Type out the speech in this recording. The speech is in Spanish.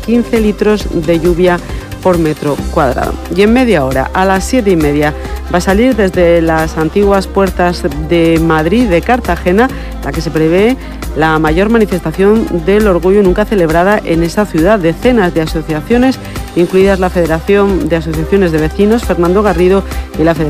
15 litros de lluvia por metro cuadrado. Y en media hora, a las 7:30, va a salir desde las antiguas puertas de Madrid, de Cartagena, la que se prevé la mayor manifestación del orgullo nunca celebrada en esa ciudad. Decenas de asociaciones, incluidas la Federación de Asociaciones de Vecinos, Fernando Garrido, y la Federación